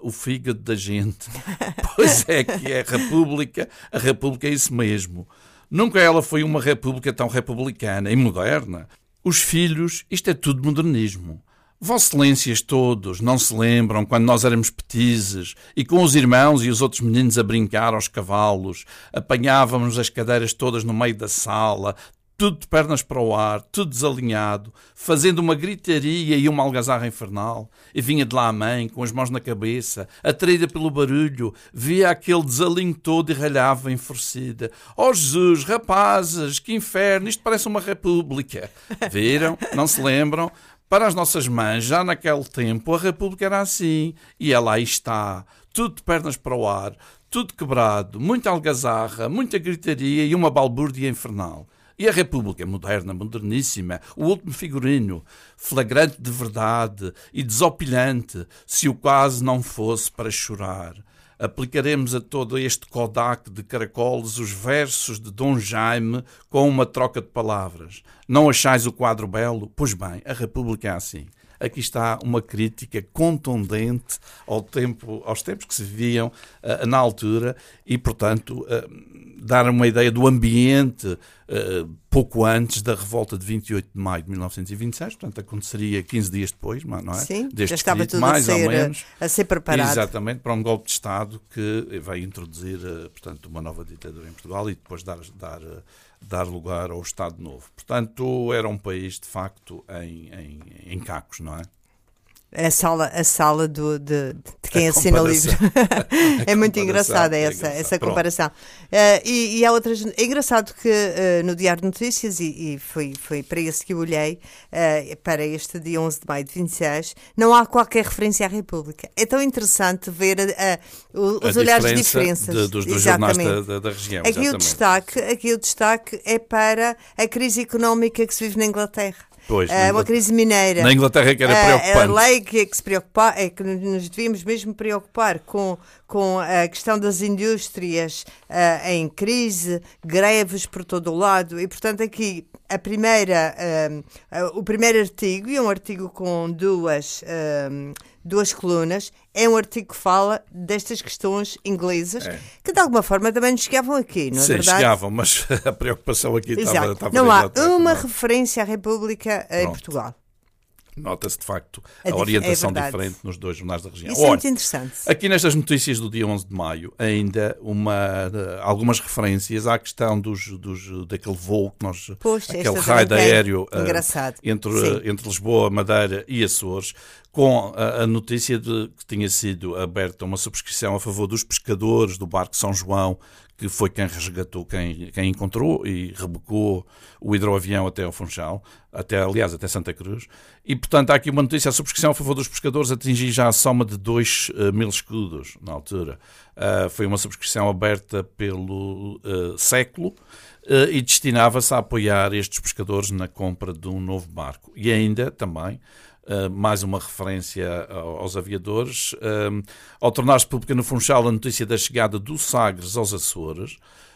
o fígado da gente. Pois é que é a República é isso mesmo. Nunca ela foi uma república tão republicana e moderna. Os filhos, isto é tudo modernismo. Vossas Excelências todos não se lembram quando nós éramos petizes e com os irmãos e os outros meninos a brincar aos cavalos, apanhávamos as cadeiras todas no meio da sala, tudo de pernas para o ar, tudo desalinhado, fazendo uma gritaria e uma algazarra infernal. E vinha de lá a mãe, com as mãos na cabeça, atraída pelo barulho, via aquele desalinho todo e ralhava enfurecida. Oh Jesus, rapazes, que inferno, isto parece uma república. Viram? Não se lembram? Para as nossas mães, já naquele tempo, a República era assim. E ela aí está, tudo de pernas para o ar, tudo quebrado, muita algazarra, muita gritaria e uma balbúrdia infernal. E a República moderna, moderníssima, o último figurino, flagrante de verdade e desopilante, se o quase não fosse para chorar. Aplicaremos a todo este Kodak de caracoles os versos de Dom Jaime com uma troca de palavras. Não achais o quadro belo? Pois bem, a República é assim. Aqui está uma crítica contundente aos tempos que se viviam na altura e, portanto, dar uma ideia do ambiente pouco antes da revolta de 28 de maio de 1926, portanto, aconteceria 15 dias depois, não é? Sim, deste já estava escrito, tudo mais ou menos, a ser preparado. Exatamente, para um golpe de Estado que vai introduzir, portanto, uma nova ditadura em Portugal e depois dar lugar ao Estado Novo. Portanto, era um país, de facto, em cacos, não é? A sala de quem assina o livro. É muito engraçada essa comparação. E há outras. É engraçado que no Diário de Notícias, e foi para esse que eu olhei, para este dia 11 de maio de 26, não há qualquer referência à República. É tão interessante ver os olhares de diferenças dos jornais da região. Aqui o destaque é para a crise económica que se vive na Inglaterra. Pois, uma crise mineira. Na Inglaterra que era preocupante. A lei que se preocupa, é que nos devíamos mesmo preocupar com a questão das indústrias em crise, greves por todo o lado, e portanto aqui o primeiro artigo, e é um artigo com duas colunas, é um artigo que fala destas questões inglesas, que de alguma forma também nos chegavam aqui, não é verdade? Sim, chegavam, mas a preocupação aqui estava... Não há uma referência à República em Portugal. Nota-se, de facto, a orientação diferente nos dois jornais da região. Isso é muito interessante. Aqui nestas notícias do dia 11 de maio, ainda algumas referências à questão daquele voo que nós... aquele raid aéreo entre Lisboa, Madeira e Açores, com a notícia de que tinha sido aberta uma subscrição a favor dos pescadores do barco São João, que foi quem resgatou, quem encontrou e rebocou o hidroavião até ao Funchal, até Santa Cruz. E, portanto, há aqui uma notícia: a subscrição a favor dos pescadores atingiu já a soma de 2.000 escudos, na altura. Foi uma subscrição aberta pelo século e destinava-se a apoiar estes pescadores na compra de um novo barco. E ainda, também, mais uma referência aos aviadores, ao tornar-se pública no Funchal a notícia da chegada do Sagres aos Açores,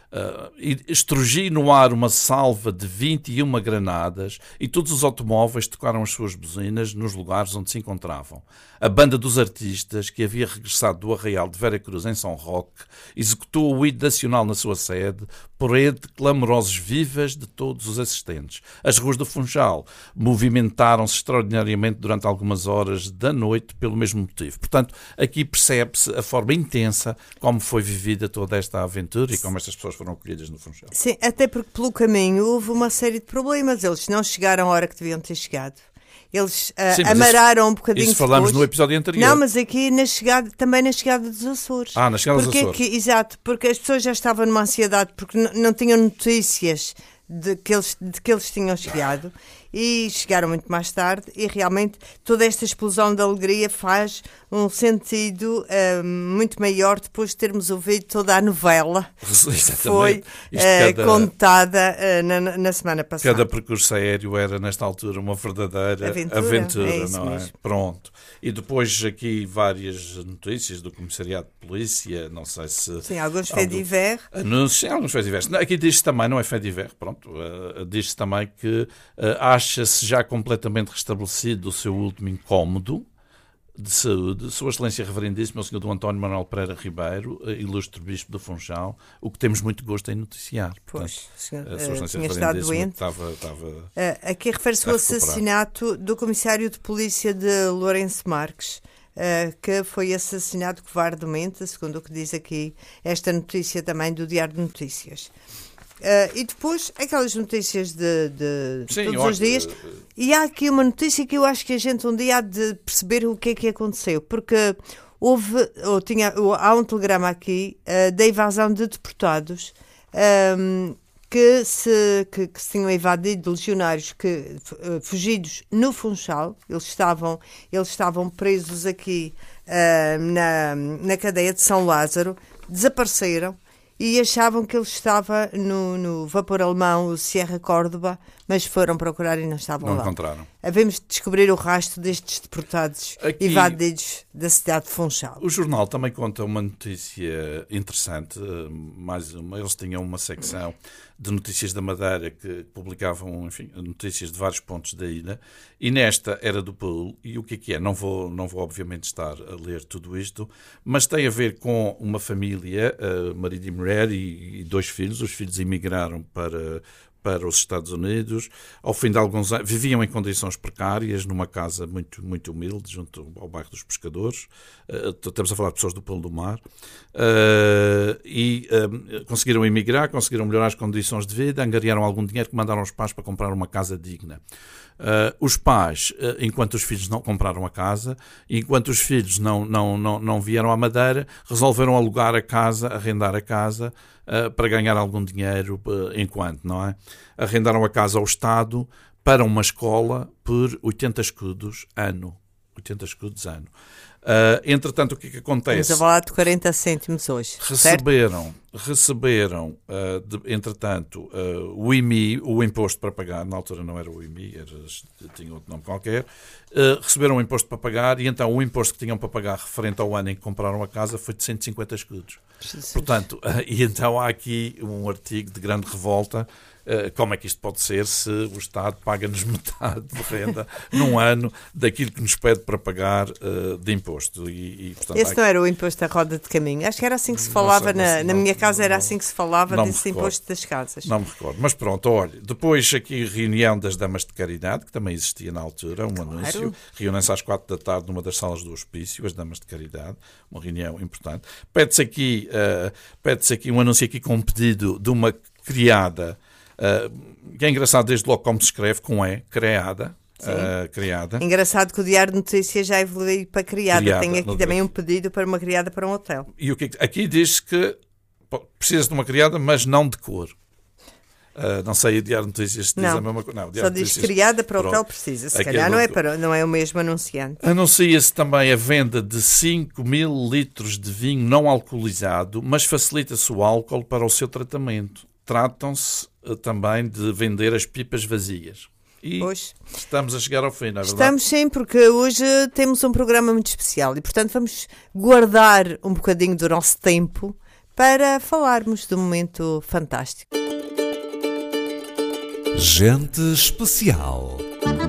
e estrugiu no ar uma salva de 21 granadas e todos os automóveis tocaram as suas buzinas nos lugares onde se encontravam. A banda dos artistas, que havia regressado do Arraial de Vera Cruz em São Roque, executou o hino nacional na sua sede, por aí de clamorosas vivas de todos os assistentes. As ruas do Funchal movimentaram-se extraordinariamente durante algumas horas da noite pelo mesmo motivo. Portanto, aqui percebe-se a forma intensa como foi vivida toda esta aventura e como estas pessoas foram acolhidas no Funchal. Sim, até porque pelo caminho houve uma série de problemas. Eles não chegaram à hora que deviam ter chegado. Eles amararam um bocadinho isso falamos no episódio anterior. Não, mas aqui também na chegada dos Açores. Na chegada dos Açores. Exato, porque as pessoas já estavam numa ansiedade porque não tinham notícias de que eles tinham chegado e chegaram muito mais tarde, e realmente toda esta explosão de alegria faz um sentido muito maior depois de termos ouvido toda a novela que foi contada na semana passada. Cada percurso aéreo era, nesta altura, uma verdadeira aventura, não é? Mesmo. Pronto. E depois aqui várias notícias do Comissariado de Polícia, não sei se... Sim, alguns faits divers. Sim, alguns faits divers. Aqui diz-se também, não é fait divers, pronto, diz-se também que acha-se já completamente restabelecido o seu último incómodo, de Saúde, Sua Excelência Reverendíssimo, o Sr. D. António Manuel Pereira Ribeiro, ilustre Bispo do Funchal, o que temos muito gosto em noticiar. Pois, Portanto, tinha estado doente. Aqui refere-se ao assassinato do Comissário de Polícia de Lourenço Marques, que foi assassinado covardemente, segundo o que diz aqui esta notícia também do Diário de Notícias. E depois aquelas notícias de sim, todos os dias. E há aqui uma notícia que eu acho que a gente um dia há de perceber o que é que aconteceu, porque há um telegrama aqui da evasão de deportados que se tinham evadido, legionários fugidos no Funchal. Eles estavam presos aqui na cadeia de São Lázaro, desapareceram e achavam que ele estava no vapor alemão, o Sierra Córdoba, mas foram procurar e não estavam lá. Não encontraram. Havemos de descobrir o rastro destes deportados evadidos da cidade de Funchal. O jornal também conta uma notícia interessante, mais uma. Eles tinham uma secção de notícias da Madeira que publicavam, enfim, notícias de vários pontos da ilha, e nesta era do Pool. E o que é? Não vou obviamente estar a ler tudo isto, mas tem a ver com uma família, marido e mulher e 2 filhos. Os filhos emigraram para os Estados Unidos. Ao fim de alguns anos, viviam em condições precárias, numa casa muito, muito humilde, junto ao bairro dos Pescadores. Estamos a falar de pessoas do Polo do Mar. Conseguiram emigrar, conseguiram melhorar as condições de vida, angariaram algum dinheiro que mandaram os pais para comprar uma casa digna. Os pais, enquanto os filhos não compraram a casa, enquanto os filhos não vieram à Madeira, resolveram alugar a casa, arrendar a casa, para ganhar algum dinheiro enquanto, não é? Arrendaram a casa ao Estado para uma escola por 80 escudos ano. 80 escudos ano. Entretanto, o que é que acontece? Estamos a falar de 40 cêntimos hoje. Receberam entretanto, o IMI, o imposto para pagar. Na altura não era o IMI, tinha outro nome qualquer. Receberam o imposto para pagar, e então o imposto que tinham para pagar referente ao ano em que compraram a casa foi de 150 escudos. Jesus. Portanto, e então há aqui um artigo de grande revolta. Como é que isto pode ser se o Estado paga-nos metade de renda num ano daquilo que nos pede para pagar de imposto? Portanto, esse não era o imposto da roda de caminho? Acho que era assim que se falava na minha casa, era assim que se falava desse imposto das casas. Não me recordo, mas pronto, olha, depois aqui reunião das Damas de Caridade, que também existia na altura, anúncio, reúnem-se às 4 da tarde numa das salas do Hospício, as Damas de Caridade, uma reunião importante. Pede-se aqui um anúncio aqui com um pedido de uma criada, que é engraçado desde logo como se escreve, com criada. Criada. Engraçado que o Diário de Notícias já evoluiu para criada. Tem aqui também um pedido para uma criada para um hotel. E o que aqui diz que precisa de uma criada, mas não de cor. Não sei, o Diário de Notícias diz a mesma coisa. Só diz criada para o hotel precisa. Se calhar não é o mesmo anunciante. Anuncia-se também a venda de 5.000 litros de vinho não alcoolizado, mas facilita-se o álcool para o seu tratamento. Tratam-se também de vender as pipas vazias. E estamos a chegar ao fim, não é verdade? Estamos sim, porque hoje temos um programa muito especial e, portanto, vamos guardar um bocadinho do nosso tempo para falarmos do momento fantástico. Gente especial.